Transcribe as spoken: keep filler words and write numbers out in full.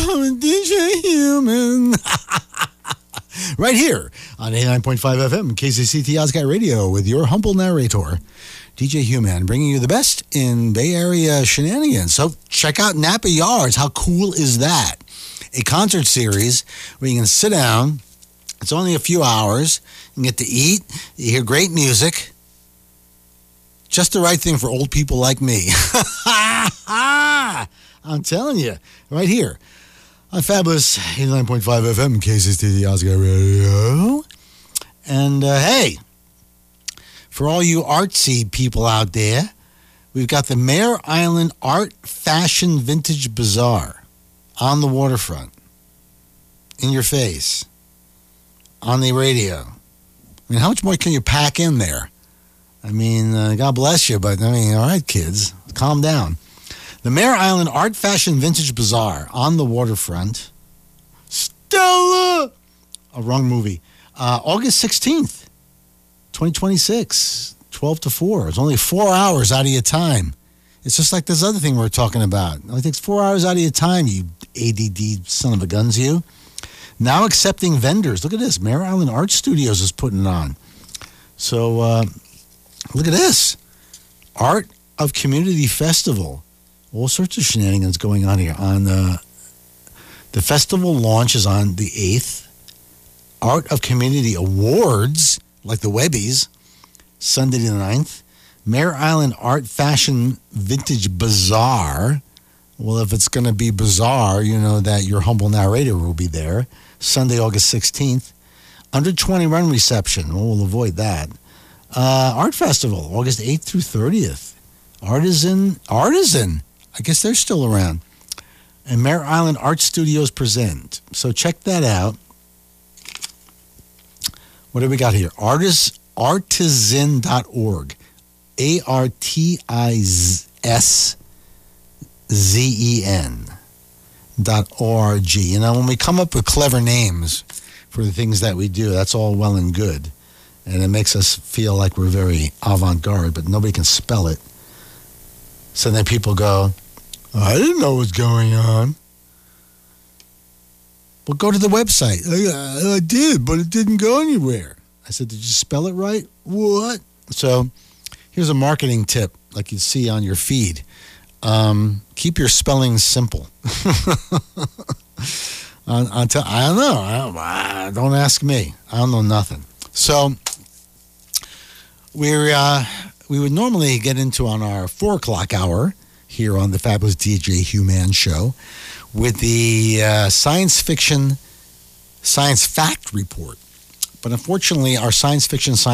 D J Human. Right here on eighty-nine point five F M, K C C T Ozgai Radio, with your humble narrator, D J Human, bringing you the best in Bay Area shenanigans. So check out Napa Yards. How cool is that? A concert series where you can sit down. It's only a few hours. You can get to eat. You hear great music. Just the right thing for old people like me. I'm telling you, right here on Fabulous eighty-nine point five F M, K C C T Ozgai Radio. And uh, hey, for all you artsy people out there, we've got the Mare Island Art Fashion Vintage Bazaar on the waterfront, in your face, on the radio. I mean, how much more can you pack in there? I mean, uh, God bless you, but I mean, all right, kids, calm down. The Mare Island Art Fashion Vintage Bazaar on the waterfront. Stella! A wrong movie. Uh, August sixteenth, twenty twenty-six, twelve to four. It's only four hours out of your time. It's just like this other thing we're talking about. It only takes four hours out of your time, you A D D son of a guns, you. Now accepting vendors. Look at this. Mare Island Art Studios is putting it on. So, uh, look at this. Art of Community Festival. All sorts of shenanigans going on here. On uh, the festival launch is on the eighth. Art of Community Awards, like the Webbies, Sunday the ninth. Mare Island Art Fashion Vintage Bazaar. Well, if it's going to be bizarre, you know that your humble narrator will be there. Sunday, August sixteenth. Under twenty run reception. Well, we'll avoid that. Uh, Art Festival, August eighth through thirtieth. Artisan, Artisan. I guess they're still around. And Mare Island Art Studios present. So check that out. What do we got here? Artis, artisan dot org. A R T I S Z E N dot O R G. You know, when we come up with clever names for the things that we do, that's all well and good. And it makes us feel like we're very avant-garde, but nobody can spell it. So then people go, I didn't know what was going on. Well, go to the website. I, I did, but it didn't go anywhere. I said, did you spell it right? What? So here's a marketing tip, like you see on your feed. Um, keep your spelling simple. on, on t- I don't know. I don't, I, don't ask me. I don't know nothing. So we're uh, we would normally get into on our four o'clock hour here on the Fabulous D J Human Show with the uh, science fiction science fact report. But unfortunately, our science fiction science